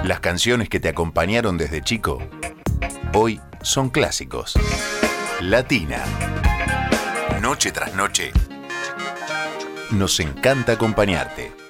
Las canciones que te acompañaron desde chico, hoy son clásicos. Latina. Noche tras noche, nos encanta acompañarte.